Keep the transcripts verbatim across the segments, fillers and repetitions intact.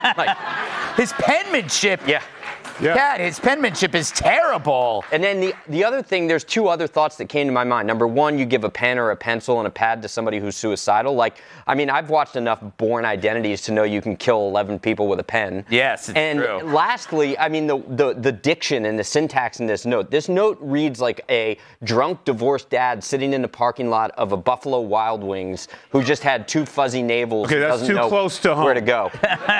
Like, his penmanship. Yeah. Yeah. God, his penmanship is terrible. And then the the other thing, there's two other thoughts that came to my mind. Number one, you give a pen or a pencil and a pad to somebody who's suicidal. Like, I mean, I've watched enough Bourne Identities to know you can kill eleven people with a pen. Yes, it's and true. And lastly, I mean, the, the, the diction and the syntax in this note. This note reads like a drunk divorced dad sitting in the parking lot of a Buffalo Wild Wings who just had two fuzzy navels. Okay, and that's doesn't too know close to home. where to go.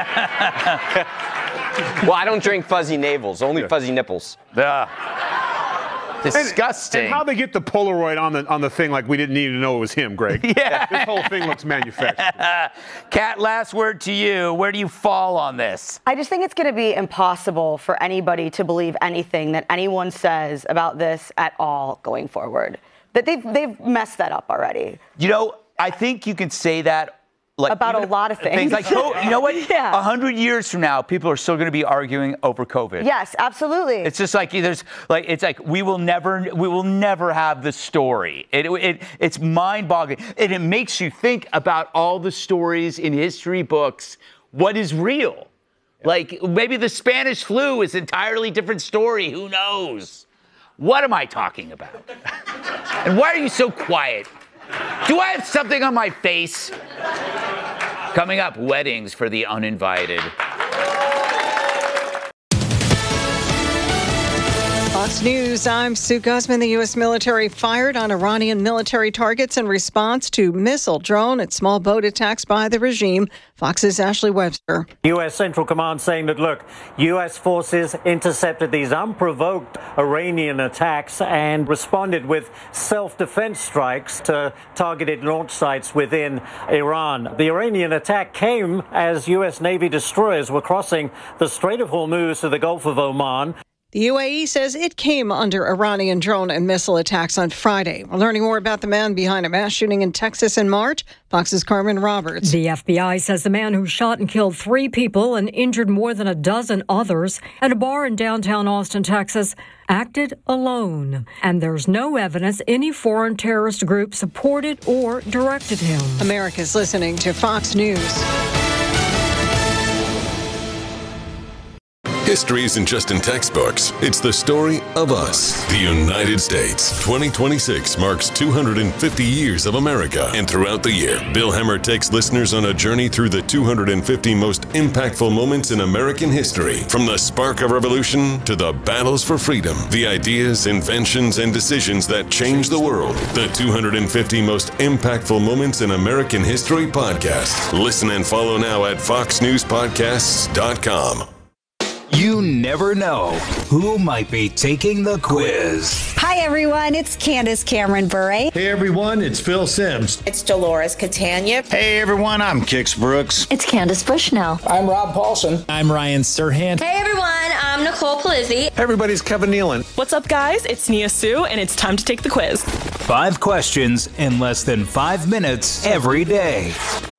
Well, I don't drink fuzzy navels, only Yeah. fuzzy nipples. Ugh. Disgusting. And, and how they get the Polaroid on the on the thing like we didn't need to know it was him, Greg. Yeah. This whole thing looks manufactured. Kat, last word to you. Where do you fall on this? I just think it's going to be impossible for anybody to believe anything that anyone says about this at all going forward. That they've they've messed that up already. You know, I think you can say that. Like, about a lot of things. Like, oh, you know what? Yeah. A hundred years from now, people are still going to be arguing over COVID. Yes, absolutely. It's just like there's like it's like we will never we will never have the story. It, it it's mind-boggling, and it makes you think about all the stories in history books. What is real? Yeah. Like maybe the Spanish flu is an entirely different story. Who knows? What am I talking about? And why are you so quiet? Do I have something on my face? Coming up, weddings for the uninvited. Fox News, I'm Sue Guzman. The U S military fired on Iranian military targets in response to missile, drone, and small boat attacks by the regime. Fox's Ashley Webster. U S Central Command saying that, look, U S forces intercepted these unprovoked Iranian attacks and responded with self-defense strikes to targeted launch sites within Iran. The Iranian attack came as U S Navy destroyers were crossing the Strait of Hormuz to the Gulf of Oman. The U A E says it came under Iranian drone and missile attacks on Friday. We're learning more about the man behind a mass shooting in Texas in March. Fox's Carmen Roberts. The F B I says the man who shot and killed three people and injured more than a dozen others at a bar in downtown Austin, Texas, acted alone. And there's no evidence any foreign terrorist group supported or directed him. America's listening to Fox News. History isn't just in textbooks. It's the story of us, the United States. twenty twenty-six marks two hundred fifty years of America. And throughout the year, Bill Hemmer takes listeners on a journey through the two hundred fifty most impactful moments in American history. From the spark of revolution to the battles for freedom, the ideas, inventions, and decisions that changed the world. The two hundred fifty most impactful moments in American history podcast. Listen and follow now at fox news podcasts dot com. You never know who might be taking the quiz. Hi, everyone. It's Candace Cameron Bure. Hey, everyone. It's Phil Sims. It's Dolores Catania. Hey, everyone. I'm Kix Brooks. It's Candace Bushnell. I'm Rob Paulson. I'm Ryan Serhant. Hey, everyone. I'm Nicole Palizzi. Hey, everybody's Kevin Nealon. What's up, guys? It's Nia Sue, and it's time to take the quiz. Five questions in less than five minutes every day.